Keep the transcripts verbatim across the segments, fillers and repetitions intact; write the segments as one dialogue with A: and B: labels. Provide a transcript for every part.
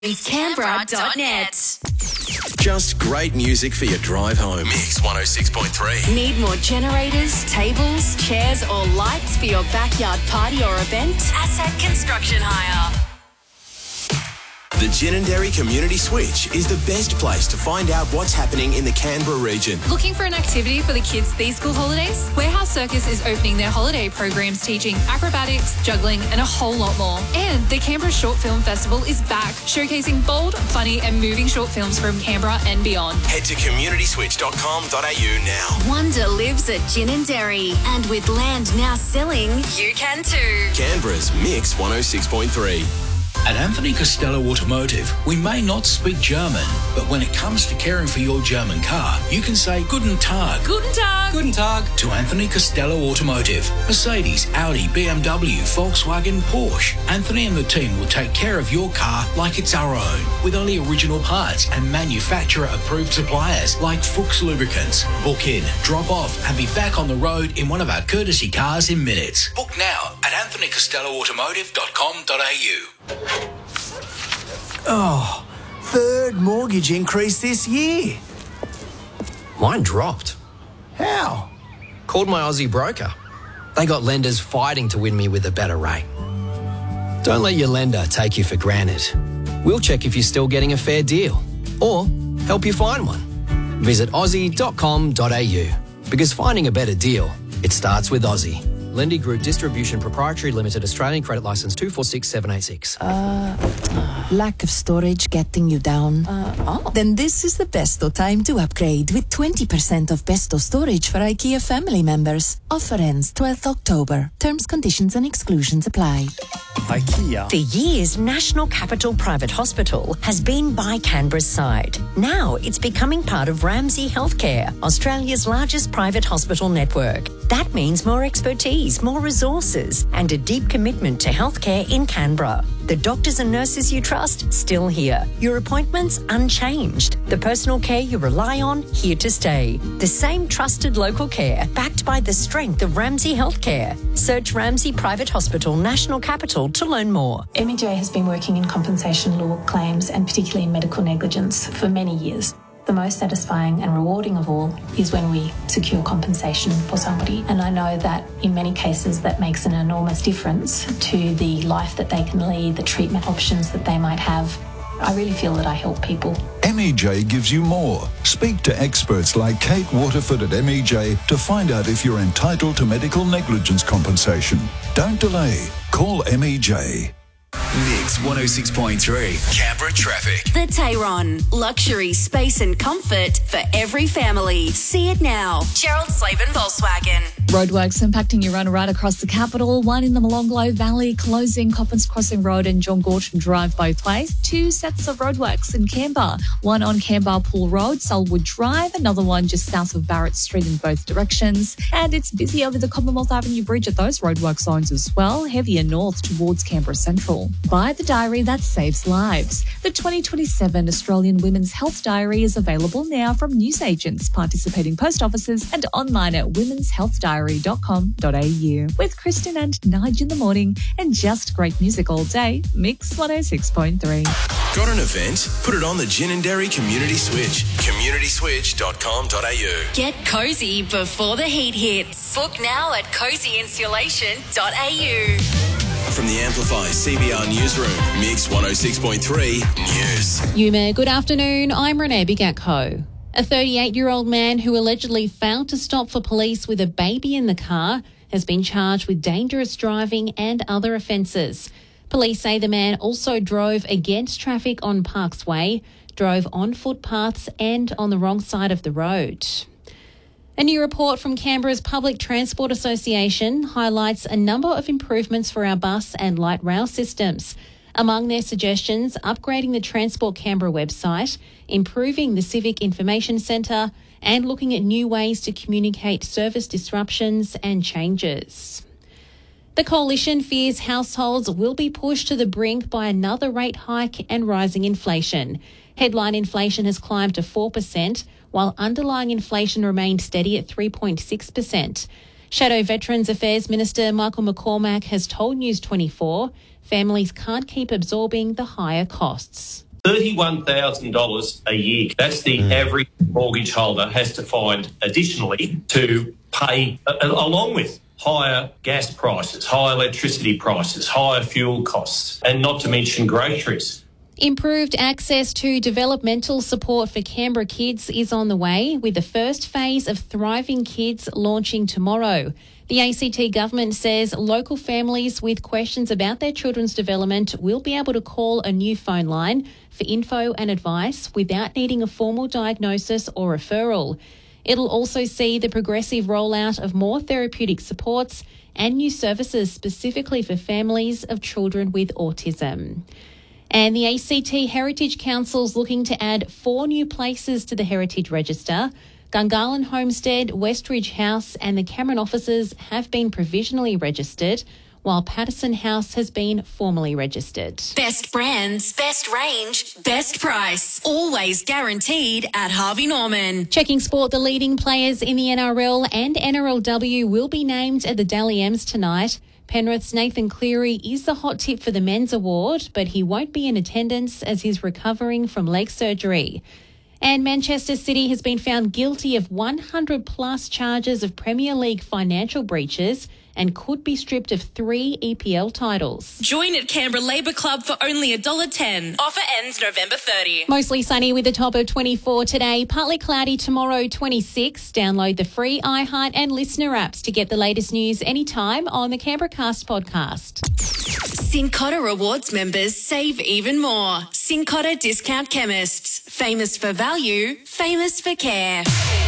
A: Canberra dot net.
B: Just great music for your drive home. Mix one oh six point three.
A: Need more generators, tables, chairs or lights for your backyard party or event? Asset Construction Hire.
B: The Ginninderry Community Switch is the best place to find out what's happening in the Canberra region.
C: Looking for an activity for the kids these school holidays? Warehouse Circus is opening their holiday programs teaching acrobatics, juggling and a whole lot more. And the Canberra Short Film Festival is back, showcasing bold, funny and moving short films from Canberra and beyond.
B: Head to community switch dot com dot a u now.
A: Wonder lives at Ginninderry, and with land now selling, you can too.
B: Canberra's Mix one oh six point three.
D: At Anthony Costello Automotive, we may not speak German, but when it comes to caring for your German car, you can say Guten Tag.
C: Guten Tag.
D: Guten Tag to Anthony Costello Automotive. Mercedes, Audi, B M W, Volkswagen, Porsche. Anthony and the team will take care of your car like it's our own, with only original parts and manufacturer-approved suppliers like Fuchs Lubricants. Book in, drop off, and be back on the road in one of our courtesy cars in minutes. Book now at anthony costello automotive dot com dot a u.
E: Oh, third mortgage increase this year.
F: Mine dropped.
E: How?
F: Called my Aussie broker. They got lenders fighting to win me with a better rate. Don't let your lender take you for granted. We'll check if you're still getting a fair deal or help you find one. Visit aussie dot com dot a u because finding a better deal, it starts with Aussie. Lendy Group Distribution Proprietary Limited, Australian Credit Licence two four six seven eight six.
G: Uh, lack of storage getting you down? Uh, oh. Then this is the besto time to upgrade with twenty percent off besto storage for IKEA family members. Offer ends twelfth October. Terms, conditions and exclusions apply.
E: IKEA.
H: For years, National Capital Private Hospital has been by Canberra's side. Now it's becoming part of Ramsay Healthcare, Australia's largest private hospital network. That means more expertise, more resources, and a deep commitment to healthcare in Canberra. The doctors and nurses you trust, still here. Your appointments, unchanged. The personal care you rely on, here to stay. The same trusted local care, backed by the strength of Ramsay Healthcare. Search Ramsay Private Hospital, National Capital to learn more.
I: M E J has been working in compensation law claims and particularly in medical negligence for many years. The most satisfying and rewarding of all is when we secure compensation for somebody. And I know that in many cases that makes an enormous difference to the life that they can lead, the treatment options that they might have. I really feel that I help people.
J: M E J gives you more. Speak to experts like Kate Waterford at M E J to find out if you're entitled to medical negligence compensation. Don't delay. Call M E J.
B: Mix one oh six point three. Canberra traffic.
A: The Tayron. Luxury, space and comfort for every family. See it now. Gerald Slavin Volkswagen.
C: Roadworks impacting your run right across the capital. One in the Molonglo Valley, closing Coppins Crossing Road and John Gorton Drive both ways. Two sets of roadworks in Canberra. One on Canberra Pool Road, Selwood Drive. Another one just south of Barrett Street in both directions. And it's busy over the Commonwealth Avenue Bridge at those roadwork zones as well. Heavier north towards Canberra Central. Buy the diary that saves lives. The twenty twenty-seven Australian Women's Health Diary is available now from newsagents, participating post offices and online at womens health diary dot com dot a u. With Kristen and Nige in the morning and just great music all day, Mix one oh six point three.
B: Got an event? Put it on the Ginninderry Community Switch. community switch dot com dot a u.
A: Get cozy before the heat hits. Book now at cozy insulation dot a u.
B: From the Amplify C B R Newsroom, Mix one oh six point three News.
K: Yuma, good afternoon. I'm Renee Bigatko. A thirty-eight-year-old man who allegedly failed to stop for police with a baby in the car has been charged with dangerous driving and other offences. Police say the man also drove against traffic on Parks Way, drove on footpaths and on the wrong side of the road. A new report from Canberra's Public Transport Association highlights a number of improvements for our bus and light rail systems. Among their suggestions, upgrading the Transport Canberra website, improving the Civic Information Centre, and looking at new ways to communicate service disruptions and changes. The Coalition fears households will be pushed to the brink by another rate hike and rising inflation. Headline inflation has climbed to four percent, while underlying inflation remained steady at three point six percent. Shadow Veterans Affairs Minister Michael McCormack has told News twenty-four families can't keep absorbing the higher costs.
L: thirty-one thousand dollars a year. That's the mm. average mortgage holder has to find additionally to pay, uh, along with higher gas prices, higher electricity prices, higher fuel costs, and not to mention groceries.
K: Improved access to developmental support for Canberra kids is on the way, with the first phase of Thriving Kids launching tomorrow. The A C T government says local families with questions about their children's development will be able to call a new phone line for info and advice without needing a formal diagnosis or referral. It'll also see the progressive rollout of more therapeutic supports and new services specifically for families of children with autism. And the A C T Heritage Council's looking to add four new places to the Heritage Register. Gungahlin Homestead, Westridge House and the Cameron offices have been provisionally registered, while Patterson House has been formally registered.
A: Best brands, best range, best price. Always guaranteed at Harvey Norman.
K: Checking sport, the leading players in the N R L and N R L W will be named at the Dally M's tonight. Penrith's Nathan Cleary is the hot tip for the men's award, but he won't be in attendance as he's recovering from leg surgery. And Manchester City has been found guilty of one hundred plus charges of Premier League financial breaches and could be stripped of three E P L titles.
A: Join at Canberra Labour Club for only one dollar ten. Offer ends November thirtieth.
K: Mostly sunny with a top of twenty-four today. Partly cloudy tomorrow, twenty-six. Download the free iHeart and Listener apps to get the latest news anytime on the Canberra Cast podcast.
A: Cincotta Rewards members save even more. Cincotta Discount Chemists. Famous for value, famous for care.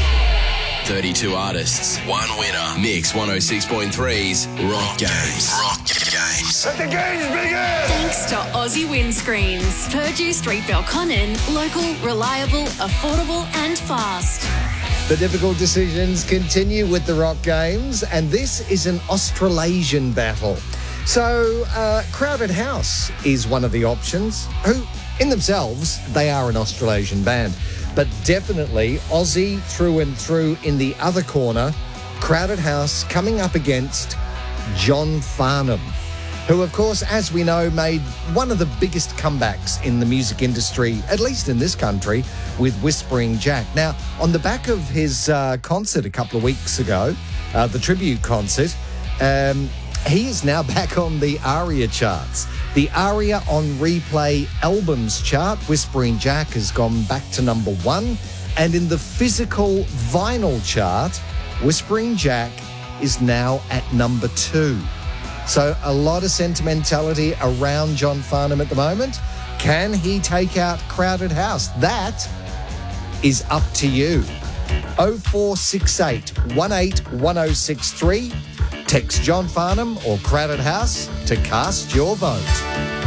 B: thirty-two artists, one winner. Mix one oh six point three's Rock Games. Rock Games.
E: Let the games begin!
A: Thanks to Aussie Windscreens. Purdue Street, Belconnen. Local, reliable, affordable and fast.
M: The difficult decisions continue with the Rock Games, and this is an Australasian battle. So, uh, Crowded House is one of the options, who, in themselves, they are an Australasian band. But definitely Aussie through and through in the other corner, Crowded House coming up against John Farnham, who, of course, as we know, made one of the biggest comebacks in the music industry, at least in this country, with Whispering Jack. Now, on the back of his uh, concert a couple of weeks ago, uh, the tribute concert, um, he is now back on the ARIA charts. The ARIA on Replay albums chart, Whispering Jack has gone back to number one. And in the physical vinyl chart, Whispering Jack is now at number two. So a lot of sentimentality around John Farnham at the moment. Can he take out Crowded House? That is up to you. oh four six eight, one eight one oh six three. Text John Farnham or Crowded House to cast your vote.